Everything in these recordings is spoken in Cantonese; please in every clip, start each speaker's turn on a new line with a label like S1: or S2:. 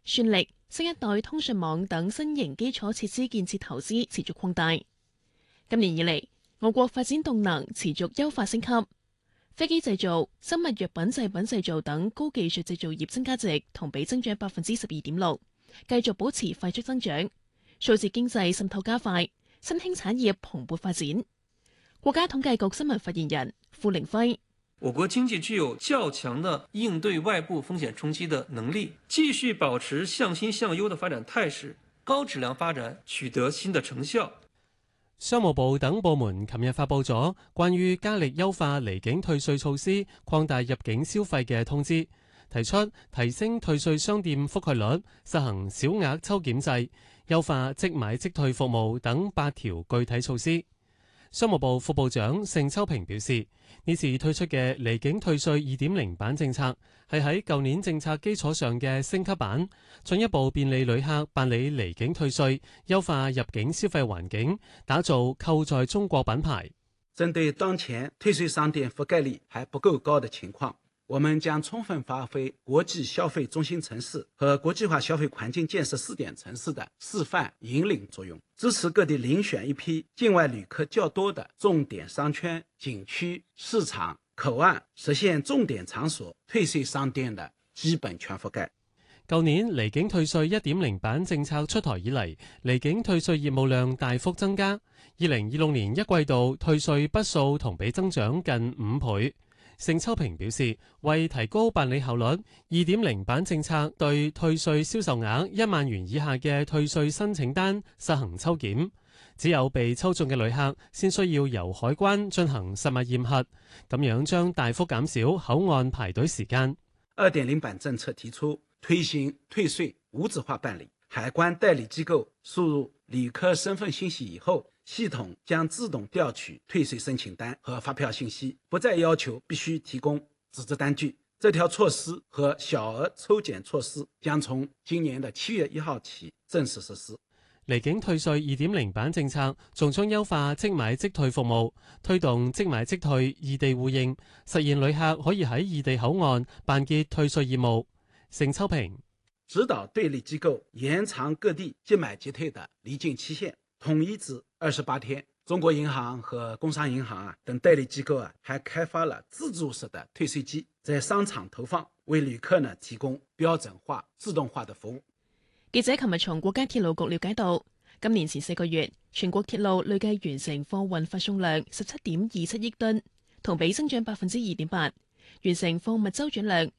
S1: 算力、新一代通訊網等新型基礎設施建設投資持續擴大。今年以嚟，我國發展動能持續優化升級，飛機製造、生物藥品製品製造等高技術製造業增加值同比增長12.6%，繼續保持快速增長。數字經濟滲透加快，新興產業蓬勃發展。國家統計局新聞發言人傅凌輝：
S2: 我國經濟具有較強的應對外部風險衝擊的能力，繼續保持向新向優的發展態勢，高質量發展取得新的成效。
S3: 商務部等部門琴日發布咗關於加力優化離境退稅措施、擴大入境消費嘅通知，提出提升退稅商店覆蓋率、實行小額抽檢制、優化即買即退服務等8條具體措施。商務部副部長盛秋平表示，呢次推出嘅離境退稅 2.0 版政策係喺舊年政策基礎上嘅升級版，進一步便利旅客辦理離境退稅，優化入境消費環境，打造購在中國品牌。
S4: 針對當前退稅商店覆蓋率還不夠高的情況，我們將充分發揮國際消費中心城市和國際化消費環境建設試點城市的示範引領作用，支持各地遴選一批境外旅客較多的重點商圈、景區、市場、口岸，實現重點場所退稅商店的基本全覆蓋。
S3: 舊年離境退稅 1.0 版政策出台以嚟，離境退稅業務量大幅增加。2026年一季度退稅筆數同比增長近5倍。盛秋平表示，為提高辦理效率 ，2.0 版政策對退稅銷售額1萬元以下嘅退稅申請單實行抽檢，只有被抽中嘅旅客先需要由海關進行實物驗核，咁樣將大幅減少口岸排隊時間。
S4: 2.0 版政策提出推行退稅無紙化辦理，海關代理機構輸入旅客身份信息以後，系統將自動調取退稅申請單和發票信息，不再要求必須提供紙質單據。這條措施和小額抽檢措施將從今年的7月1號起正式實施。
S3: 離境退稅 2.0 版政策仲將優化即買即退服務，推動即買即退異地互認，實現旅客可以喺異地口岸辦結退稅業務。盛秋平
S4: 指導對理機構延長各地即買即退的離境期限，統一至28天。中國銀行和工商銀行等代理機構還開發了自助式的退稅機，在商場投放，為旅客提供標準化、自動化的服務。
S1: 記者琴日從國家鐵路局了解到，今年前4個月，全國鐵路累計完成貨運發送量17.27億噸，同比增長2.8%。完成貨物周轉量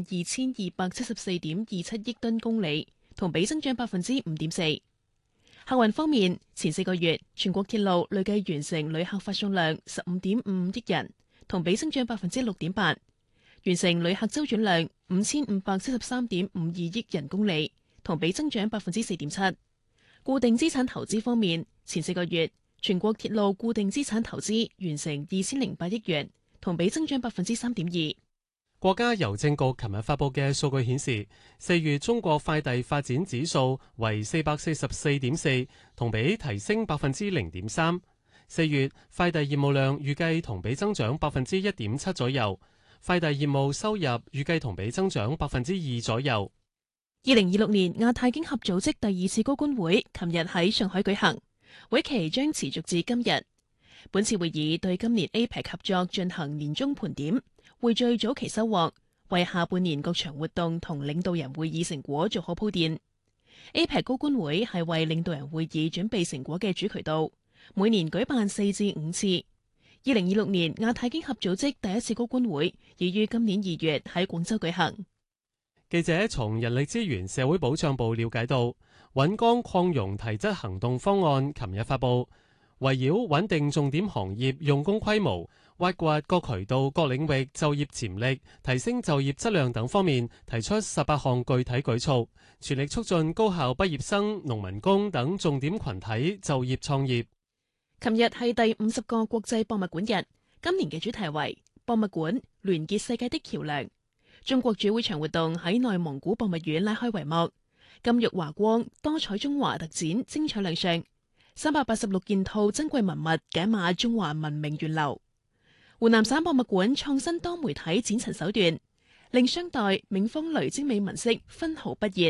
S1: 12,274.27億噸公里，同比增長5.4%。客運方面，前4個月全國鐵路累計完成旅客發送量15.5億人，同比增長6.8%。完成旅客周轉量5,573.52億人公里，同比增長4.7%。固定資產投資方面，前4個月全國鐵路固定資產投資完成2,008億元。同比增長3.2%。
S3: 國家郵政局琴日發布嘅數據顯示，4月中國快遞發展指數為444.4，同比提升0.3%。4月快遞業務量預計同比增長1.7%左右，快遞業務收入預計同比增長2%左右。
S1: 2026年亞太經合組織第2次高官會琴日喺上海舉行，會期將持續至今日。本次會議對今年 APEC 合作進行年終盤點，匯聚早期收穫，為下半年各場活動同領導人會議成果做好鋪墊。APEC 高官會係為領導人會議準備成果嘅主渠道，每年舉辦4至5次。2026年亞太經合組織第1次高官會已於今年2月喺廣州舉行。
S3: 記者從人力資源社會保障部了解到，穩崗擴容提質行動方案琴日發布。圍繞穩定重點行業用工規模、挖掘各渠道各領域就業潛力、提升就業質量等方面，提出18項具體舉措，全力促進高校畢業生、農民工等重點群體就業創業。
S1: 琴日係第50個國際博物館日，今年嘅主題為博物館聯結世界的橋樑。中國主會場活動喺內蒙古博物院拉開帷幕，金玉華光、多彩中華特展精彩亮相。386件套珍貴文物解碼中華文明源流。湖南省博物館創新多媒體展陳手段，令商代、銘風雷精美紋飾分毫不現。